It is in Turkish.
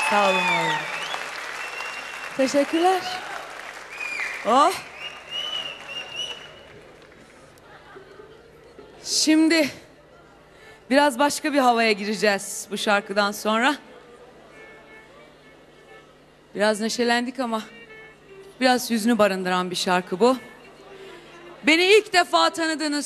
Sağ olun oğlum. Teşekkürler. Oh. Şimdi biraz başka bir havaya gireceğiz bu şarkıdan sonra. Biraz neşelendik ama biraz hüznü barındıran bir şarkı bu. Beni ilk defa tanıdığınız